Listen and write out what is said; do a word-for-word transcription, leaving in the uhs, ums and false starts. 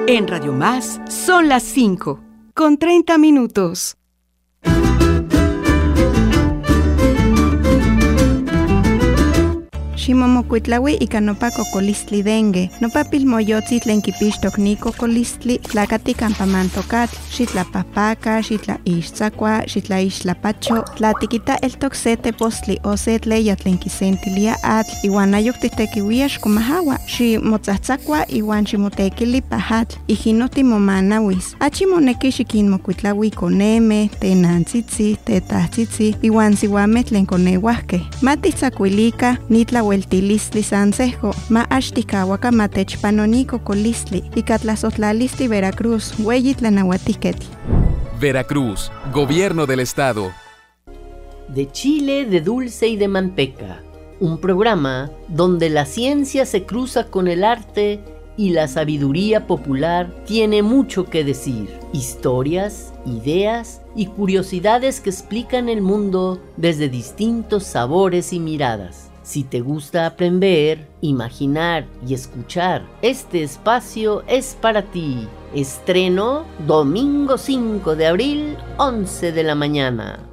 En Radio Más son las cinco, con treinta minutos. Ximomokuitlaui ika nopa kokolistli dengue. Nopa pilmoyotzi tlen kipixtok ni kokolistli tlakati kampa mantokatl, xitlapahpaka, xitlaixtzakua, xitlaixtlapacho, tlatikita eltok se tepostli o se tleya tlen kisentilia atl, iwan ayok titekiuia xkomahawa, ximotzatzakua iwan ximotekili pahatl, ijino timomanawis. Achi moneki xikinmokuitlaui koneme, tenantzitzi, tetahtzitzi, iwan siuameh tlen koneuahkeh. Matitzakuilika nitla tilistli sansejko, ma axtikawaka matechpanoni kokolistli, ikatlazotlalistli Veracruz, ueyi tlanahuatiketl. Veracruz, Gobierno del Estado. De chile, de dulce y de manteca, un programa donde la ciencia se cruza con el arte y la sabiduría popular tiene mucho que decir. Historias, ideas y curiosidades que explican el mundo desde distintos sabores y miradas. Si te gusta aprender, imaginar y escuchar, este espacio es para ti. Estreno domingo cinco de abril, once de la mañana.